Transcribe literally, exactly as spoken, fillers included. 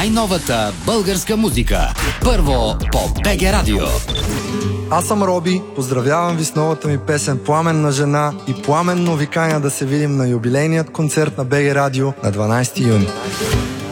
най-новата българска музика. Първо по БГ Радио. Аз съм Роби, поздравявам ви с новата ми песен "Пламенна жена" и пламенно ви каня да се видим на юбилейният концерт на БГ Радио на дванайсети юни.